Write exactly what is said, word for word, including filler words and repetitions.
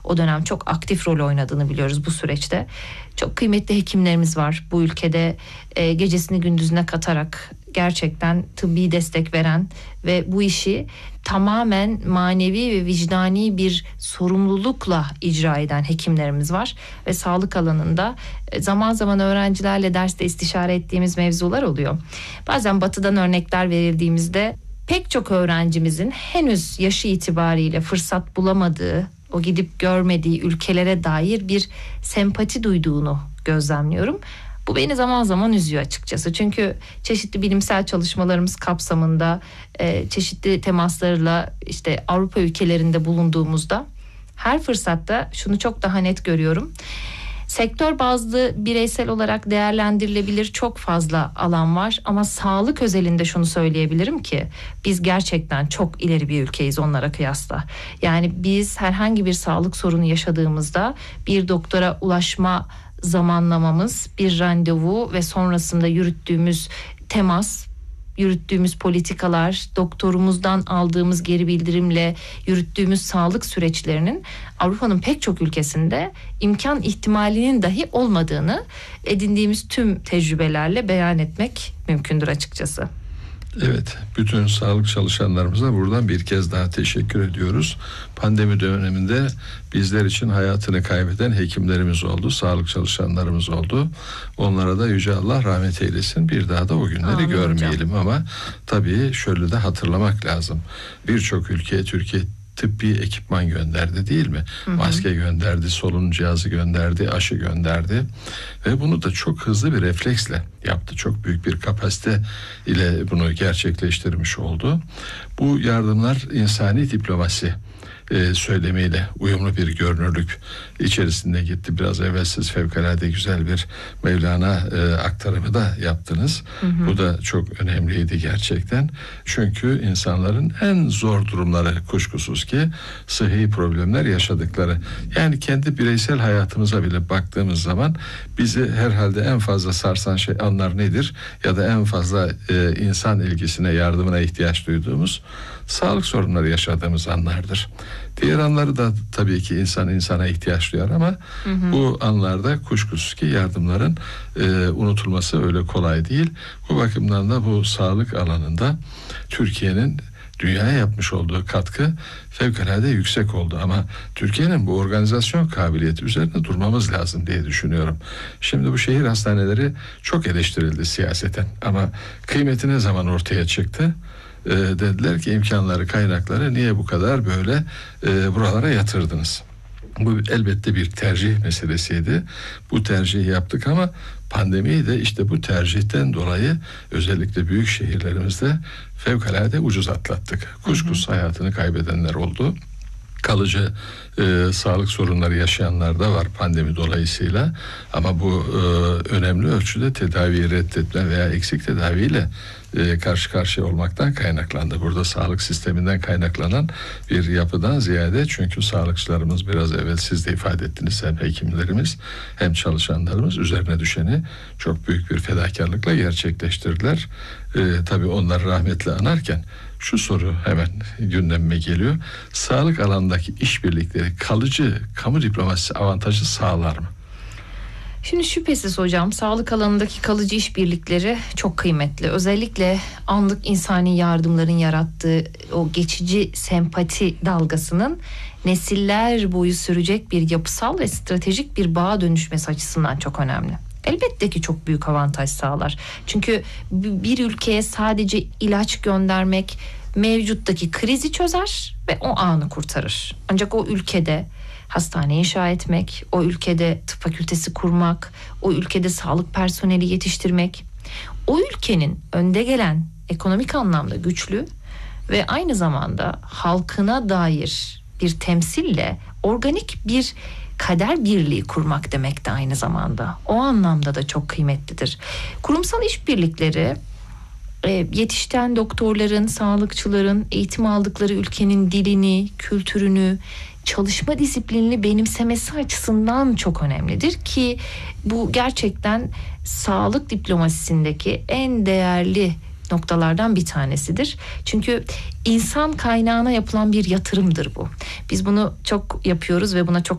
o dönem çok aktif rol oynadığını biliyoruz bu süreçte. Çok kıymetli hekimlerimiz var bu ülkede, e, gecesini gündüzüne katarak gerçekten tıbbi destek veren ve bu işi tamamen manevi ve vicdani bir sorumlulukla icra eden hekimlerimiz var. Ve sağlık alanında zaman zaman öğrencilerle derste istişare ettiğimiz mevzular oluyor. Bazen batıdan örnekler verildiğimizde pek çok öğrencimizin henüz yaşı itibariyle fırsat bulamadığı, o gidip görmediği ülkelere dair bir sempati duyduğunu gözlemliyorum. Bu beni zaman zaman üzüyor açıkçası. Çünkü çeşitli bilimsel çalışmalarımız kapsamında e, çeşitli temaslarla işte Avrupa ülkelerinde bulunduğumuzda her fırsatta şunu çok daha net görüyorum. Sektör bazlı bireysel olarak değerlendirilebilir çok fazla alan var ama sağlık özelinde şunu söyleyebilirim ki biz gerçekten çok ileri bir ülkeyiz onlara kıyasla. Yani biz herhangi bir sağlık sorunu yaşadığımızda bir doktora ulaşma zamanlamamız, bir randevu ve sonrasında yürüttüğümüz temas, yürüttüğümüz politikalar, doktorumuzdan aldığımız geri bildirimle yürüttüğümüz sağlık süreçlerinin Avrupa'nın pek çok ülkesinde imkan ihtimalinin dahi olmadığını edindiğimiz tüm tecrübelerle beyan etmek mümkündür açıkçası. Evet, bütün sağlık çalışanlarımıza buradan bir kez daha teşekkür ediyoruz. Pandemi döneminde bizler için hayatını kaybeden hekimlerimiz oldu, sağlık çalışanlarımız oldu. Onlara da Yüce Allah rahmet eylesin. Bir daha da o günleri Amin görmeyelim hocam. Ama tabii şöyle de hatırlamak lazım. Birçok ülkeye Türkiye tıbbi ekipman gönderdi değil mi? Hı hı. Maske gönderdi, solunum cihazı gönderdi, aşı gönderdi ve bunu da çok hızlı bir refleksle yaptı. Çok büyük bir kapasite ile bunu gerçekleştirmiş oldu. Bu yardımlar insani diplomasi e, söylemiyle uyumlu bir görünürlük içerisinde gitti. Biraz evvel siz fevkalade güzel bir Mevlana e, aktarımı da yaptınız. Hı hı. Bu da çok önemliydi gerçekten. Çünkü insanların en zor durumları kuşkusuz ki sıhhi problemler yaşadıkları. Yani kendi bireysel hayatımıza bile baktığımız zaman bizi herhalde en fazla sarsan şey anlar nedir? Ya da en fazla e, insan ilgisine, yardımına ihtiyaç duyduğumuz sağlık sorunları yaşadığımız anlardır. Diğer anları da tabii ki insan insana ihtiyaç duyar ama hı hı. bu anlarda kuşkusuz ki yardımların e, unutulması öyle kolay değil. Bu bakımdan da bu sağlık alanında Türkiye'nin dünyaya yapmış olduğu katkı fevkalade yüksek oldu ama Türkiye'nin bu organizasyon kabiliyeti üzerine durmamız lazım diye düşünüyorum. Şimdi bu şehir hastaneleri çok eleştirildi siyaseten ama kıymeti ne zaman ortaya çıktı? E, dediler ki imkanları, kaynakları niye bu kadar böyle e, buralara yatırdınız? Bu elbette bir tercih meselesiydi. Bu tercihi yaptık ama pandemiyi de işte bu tercihten dolayı özellikle büyük şehirlerimizde fevkalade ucuz atlattık. Kuşkusuz hayatını kaybedenler oldu. Kalıcı e, sağlık sorunları yaşayanlar da var pandemi dolayısıyla ama bu e, önemli ölçüde tedaviyi reddetme veya eksik tedaviyle e, karşı karşıya olmaktan kaynaklandı. Burada sağlık sisteminden kaynaklanan bir yapıdan ziyade çünkü sağlıkçılarımız biraz evvel siz de ifade ettiniz hem hekimlerimiz hem çalışanlarımız üzerine düşeni çok büyük bir fedakarlıkla gerçekleştirdiler. E, tabii onları rahmetle anarken şu soru hemen gündemime geliyor. Sağlık alanındaki işbirlikleri kalıcı kamu diplomasisi avantajı sağlar mı? Şimdi şüphesiz hocam sağlık alanındaki kalıcı işbirlikleri çok kıymetli. Özellikle anlık insani yardımların yarattığı o geçici sempati dalgasının nesiller boyu sürecek bir yapısal ve stratejik bir bağa dönüşmesi açısından çok önemli. Elbette ki çok büyük avantaj sağlar. Çünkü bir ülkeye sadece ilaç göndermek mevcuttaki krizi çözer ve o anı kurtarır. Ancak o ülkede hastane inşa etmek, o ülkede tıp fakültesi kurmak, o ülkede sağlık personeli yetiştirmek, o ülkenin önde gelen ekonomik anlamda güçlü ve aynı zamanda halkına dair bir temsille organik bir kader birliği kurmak demek de aynı zamanda. O anlamda da çok kıymetlidir. Kurumsal işbirlikleri yetişten doktorların, sağlıkçıların eğitim aldıkları ülkenin dilini, kültürünü, çalışma disiplinini benimsemesi açısından çok önemlidir ki bu gerçekten sağlık diplomasisindeki en değerli noktalardan bir tanesidir. Çünkü insan kaynağına yapılan bir yatırımdır bu. Biz bunu çok yapıyoruz ve buna çok